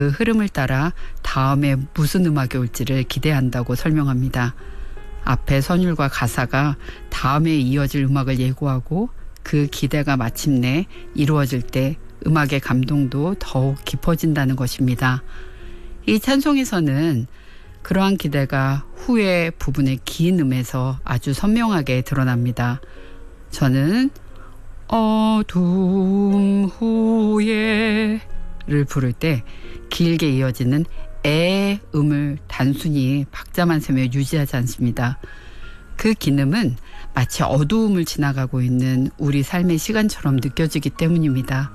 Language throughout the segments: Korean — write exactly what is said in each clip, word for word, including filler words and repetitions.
그 흐름을 따라 다음에 무슨 음악이 올지를 기대한다고 설명합니다. 앞에 선율과 가사가 다음에 이어질 음악을 예고하고 그 기대가 마침내 이루어질 때 음악의 감동도 더욱 깊어진다는 것입니다. 이 찬송에서는 그러한 기대가 후에 부분의 긴 음에서 아주 선명하게 드러납니다. 저는 어둠 후에를 부를 때 길게 이어지는 에 음을 단순히 박자만 세며 유지하지 않습니다. 그 긴 음은 마치 어두움을 지나가고 있는 우리 삶의 시간처럼 느껴지기 때문입니다.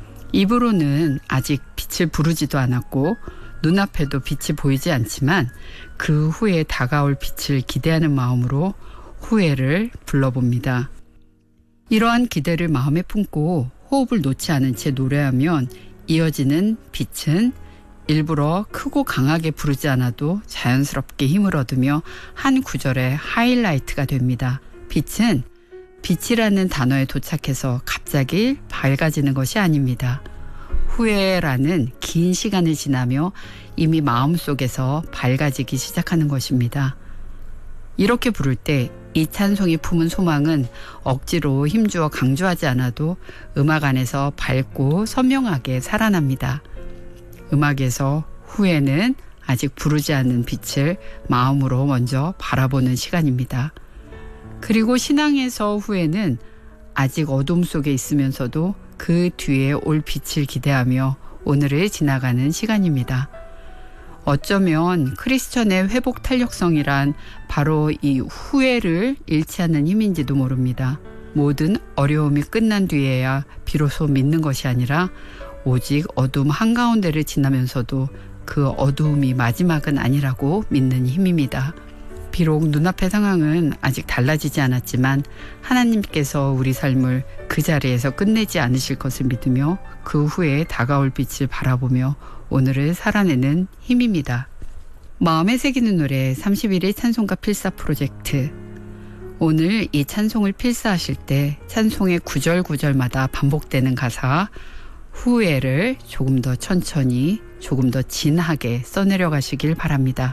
입으로는 아직 빛을 부르지도 않았고 눈앞에도 빛이 보이지 않지만 그 후에 다가올 빛을 기대하는 마음으로 후회를 불러봅니다. 이러한 기대를 마음에 품고 호흡을 놓지 않은 채 노래하면 이어지는 빛은 일부러 크고 강하게 부르지 않아도 자연스럽게 힘을 얻으며 한 구절의 하이라이트가 됩니다. 빛은 빛이라는 단어에 도착해서 갑자기 밝아지는 것이 아닙니다. 후회라는 긴 시간을 지나며 이미 마음속에서 밝아지기 시작하는 것입니다. 이렇게 부를 때 이 찬송이 품은 소망은 억지로 힘주어 강조하지 않아도 음악 안에서 밝고 선명하게 살아납니다. 음악에서 후회는 아직 부르지 않는 빛을 마음으로 먼저 바라보는 시간입니다. 그리고 신앙에서 후회는 아직 어둠 속에 있으면서도 그 뒤에 올 빛을 기대하며 오늘을 지나가는 시간입니다. 어쩌면 크리스천의 회복 탄력성이란 바로 이 후회를 잃지 않는 힘인지도 모릅니다. 모든 어려움이 끝난 뒤에야 비로소 믿는 것이 아니라 오직 어둠 한가운데를 지나면서도 그 어두움이 마지막은 아니라고 믿는 힘입니다. 비록 눈앞의 상황은 아직 달라지지 않았지만 하나님께서 우리 삶을 그 자리에서 끝내지 않으실 것을 믿으며 그 후에 다가올 빛을 바라보며 오늘을 살아내는 힘입니다. 마음에 새기는 노래 삼십일 일 찬송가 필사 프로젝트. 오늘 이 찬송을 필사하실 때 찬송의 구절구절마다 반복되는 가사 후회를 조금 더 천천히 조금 더 진하게 써내려 가시길 바랍니다.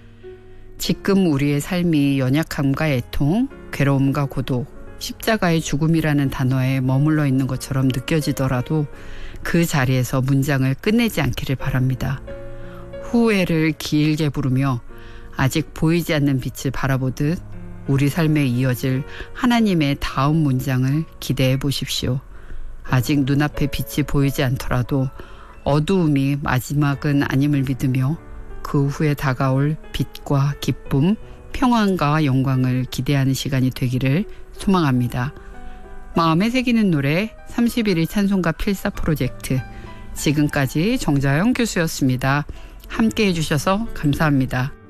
지금 우리의 삶이 연약함과 애통, 괴로움과 고독, 십자가의 죽음이라는 단어에 머물러 있는 것처럼 느껴지더라도 그 자리에서 문장을 끝내지 않기를 바랍니다. 후회를 길게 부르며 아직 보이지 않는 빛을 바라보듯 우리 삶에 이어질 하나님의 다음 문장을 기대해 보십시오. 아직 눈앞에 빛이 보이지 않더라도 어두움이 마지막은 아님을 믿으며 그 후에 다가올 빛과 기쁨, 평안과 영광을 기대하는 시간이 되기를 소망합니다. 마음에 새기는 노래 삼십일 일 찬송가 필사 프로젝트. 지금까지 정자영 교수였습니다. 함께해 주셔서 감사합니다.